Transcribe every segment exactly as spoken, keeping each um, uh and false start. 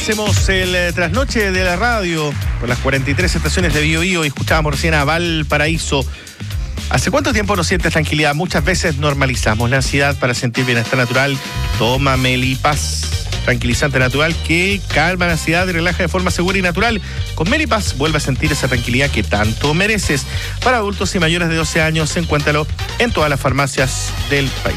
hacemos el eh, trasnoche de la radio por las cuarenta y tres estaciones de Bio Bio y escuchábamos recién a Valparaíso. ¿Hace cuánto tiempo no sientes tranquilidad? Muchas veces normalizamos la ansiedad para sentir bienestar natural. Toma Melipas, tranquilizante natural que calma la ansiedad y relaja de forma segura y natural. Con Melipas vuelve a sentir esa tranquilidad que tanto mereces. Para adultos y mayores de doce años, encuéntralo en todas las farmacias del país.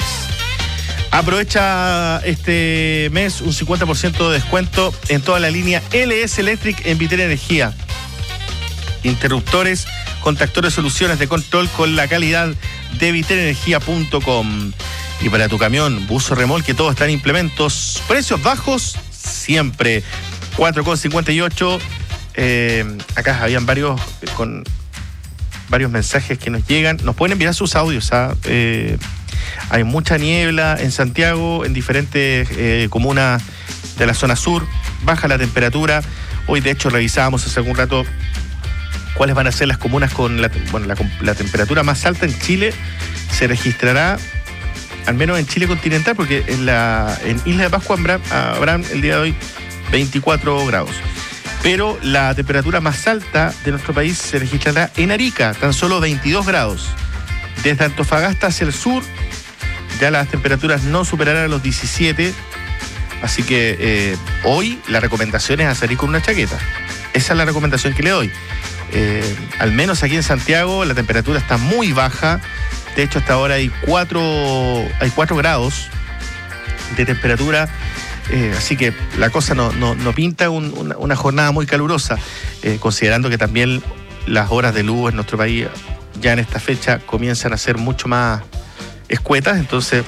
Aprovecha este mes un cincuenta por ciento de descuento en toda la línea L S Electric en Vitel Energía. Interruptores, contactores, soluciones de control con la calidad de vitel energía punto com. Y para tu camión, bus o remolque, todo está en implementos. Precios bajos siempre. cuatro con cincuenta y ocho. Eh, acá habían varios con varios mensajes que nos llegan. Nos pueden enviar sus audios, ¿ah? Eh, Hay mucha niebla en Santiago, en diferentes eh, comunas de la zona sur. Baja la temperatura. Hoy, de hecho, revisábamos hace algún rato cuáles van a ser las comunas con la, bueno, la, la temperatura más alta en Chile. Se registrará, al menos en Chile continental, porque en, la, en Isla de Pascua habrá, habrán el día de hoy veinticuatro grados. Pero la temperatura más alta de nuestro país se registrará en Arica, tan solo veintidós grados. Desde Antofagasta hacia el sur, ya las temperaturas no superarán los diecisiete, así que eh, hoy la recomendación es a salir con una chaqueta. Esa es la recomendación que le doy. Eh, al menos aquí en Santiago la temperatura está muy baja. De hecho, hasta ahora hay cuatro, hay cuatro grados de temperatura, eh, así que la cosa no, no, no pinta un, una, una jornada muy calurosa, eh, considerando que también las horas de luz en nuestro país ya en esta fecha comienzan a ser mucho más escuetas. Entonces,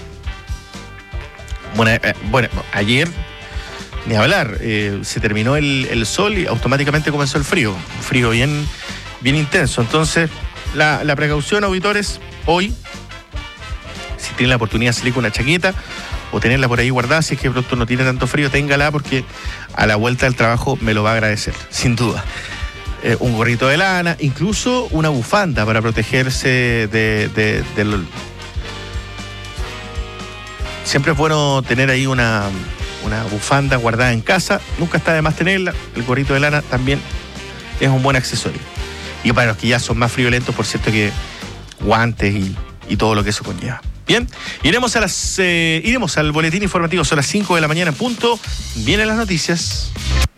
bueno, eh, bueno ayer, ni hablar, eh, se terminó el, el sol y automáticamente comenzó el frío, un frío bien, bien intenso. Entonces, la, la precaución, auditores, hoy, si tienen la oportunidad de salir con una chaqueta o tenerla por ahí guardada, si es que pronto no tiene tanto frío, téngala, porque a la vuelta del trabajo me lo va a agradecer, sin duda. Eh, un gorrito de lana, incluso una bufanda para protegerse de, de, de lo... Siempre es bueno tener ahí una, una bufanda guardada en casa, nunca está de más tenerla. El gorrito de lana también es un buen accesorio. Y para los que ya son más friolentos, por cierto, que guantes y, y todo lo que eso conlleva. Bien, iremos a las eh, iremos al boletín informativo, son las cinco de la mañana en punto. Vienen las noticias.